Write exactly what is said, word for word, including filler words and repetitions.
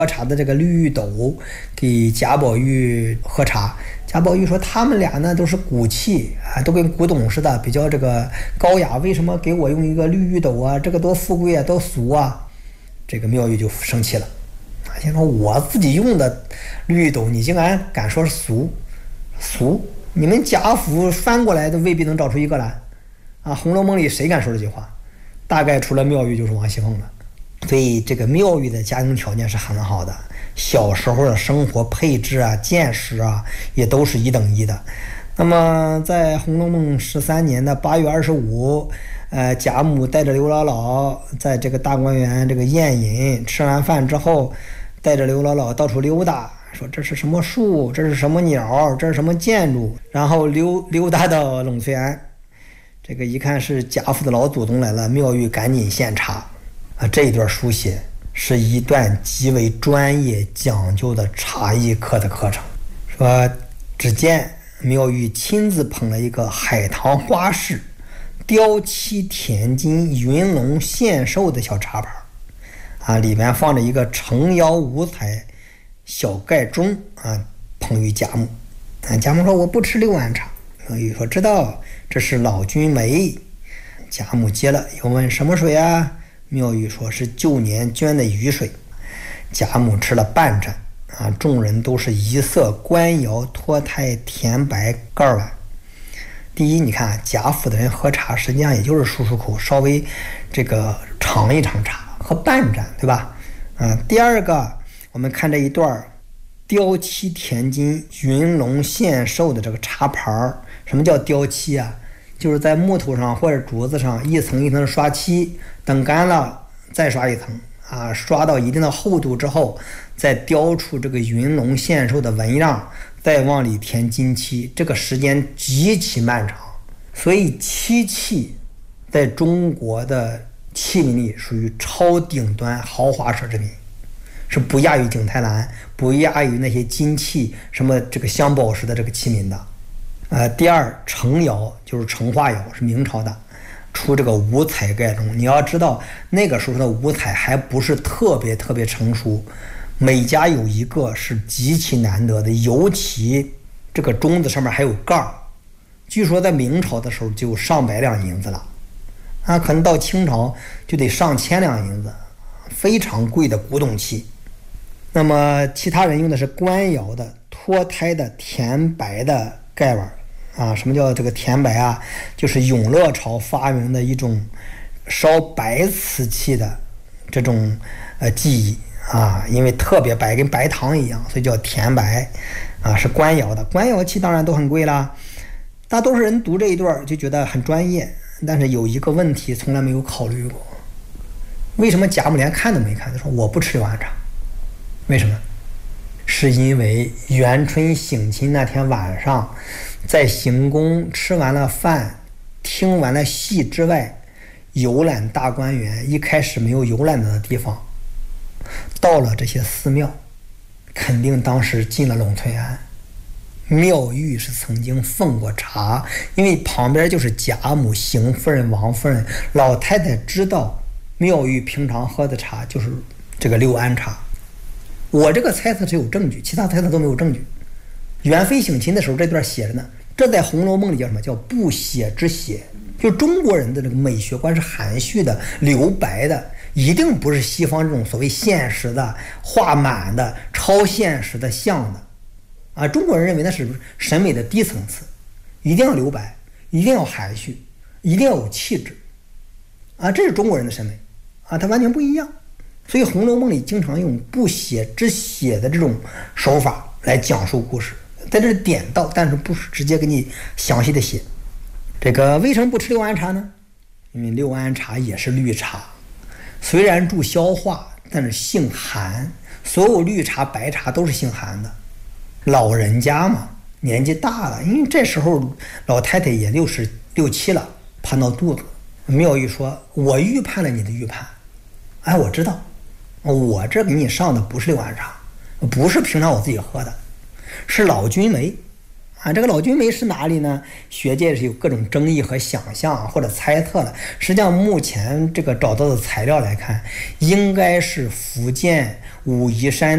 喝茶的这个绿玉斗给贾宝玉喝茶。贾宝玉说他们俩呢都是古气啊，都跟古董似的，比较这个高雅，为什么给我用一个绿玉斗啊？这个多富贵啊，多俗啊！这个妙玉就生气了，啊，先说我自己用的绿玉斗，你竟然敢说是俗？俗？你们贾府翻过来都未必能找出一个来啊！《红楼梦》里谁敢说这句话？大概除了妙玉就是王熙凤了。所以这个妙玉的家庭条件是很好的，小时候的生活配置啊、见识啊，也都是一等一的。那么在《红楼梦》十三年的八月二十五，呃，贾母带着刘姥姥在这个大观园这个宴饮，吃完饭之后，带着刘姥姥到处溜达，说这是什么树，这是什么鸟，这是什么建筑，然后溜溜达到冷翠庵，这个一看是贾府的老祖宗来了，妙玉赶紧献茶。啊，这一段书写是一段极为专业讲究的茶艺课的课程。说只见妙玉亲自捧了一个海棠花式雕漆填金云龙献寿的小茶盘，啊，里面放着一个成窑五彩小盖盅，啊，捧于贾母。啊，贾母说我不吃六安茶。妙玉说知道，这是老君梅。贾母接了，又问什么水啊？妙玉说是旧年捐的雨水。贾母吃了半盏，啊，众人都是一色官窑脱胎甜白盖碗。第一，你看贾府的人喝茶实际上也就是漱漱口，稍微这个尝一尝茶，喝半盏，对吧？啊，第二个，我们看这一段雕漆填金云龙献寿的这个茶盘。什么叫雕漆啊？就是在木头上或者竹子上一层一层刷漆，等干了再刷一层啊，刷到一定的厚度之后，再雕出这个云龙献寿的纹样，再往里填金漆，这个时间极其漫长。所以漆器在中国的器皿里属于超顶端豪华奢侈品，是不亚于景泰蓝，不亚于那些金器什么这个镶宝石的这个器皿的。呃，第二，成窑就是成化窑，是明朝的，出这个五彩盖盅。你要知道，那个时候的五彩还不是特别特别成熟，每家有一个是极其难得的，尤其这个盅子上面还有盖儿。据说在明朝的时候就有上百两银子了，啊，可能到清朝就得上千两银子，非常贵的古董器。那么其他人用的是官窑的脱胎的甜白的盖碗。啊，什么叫这个甜白啊？就是永乐朝发明的一种烧白瓷器的这种呃技艺啊，因为特别白，跟白糖一样，所以叫甜白啊，是官窑的。官窑器当然都很贵啦。大多数人读这一段就觉得很专业，但是有一个问题从来没有考虑过：为什么贾母连看都没看，就说我不吃六安茶？为什么？是因为元春省亲那天晚上，在行宫吃完了饭，听完了戏之外，游览大观园，一开始没有游览的地方，到了这些寺庙，肯定当时进了冷翠庵。妙玉是曾经奉过茶，因为旁边就是贾母、邢夫人、王夫人，老太太知道妙玉平常喝的茶就是这个六安茶。我这个猜测是有证据，其他猜测都没有证据。元妃省亲的时候这段写着呢，这在《红楼梦》里叫什么？叫不写之写。就中国人的这个美学观是含蓄的、留白的，一定不是西方这种所谓现实的、画满的、超现实的像的啊。中国人认为那是审美的低层次，一定要留白，一定要含蓄，一定要有气质啊，这是中国人的审美啊，它完全不一样。所以《红楼梦》里经常用不写之写的这种手法来讲述故事，在这点到，但是不是直接给你详细的写。这个为什么不吃六安茶呢？因为六安茶也是绿茶，虽然助消化，但是性寒。所有绿茶、白茶都是性寒的。老人家嘛，年纪大了，因为这时候老太太也六十六七了，怕闹肚子。妙玉说：“我预判了你的预判。哎，我知道。我这给你上的不是六安茶，不是平常我自己喝的，是老君梅啊。这个老君梅是哪里呢？学界是有各种争议和想象或者猜测的。实际上目前这个找到的材料来看，应该是福建武夷山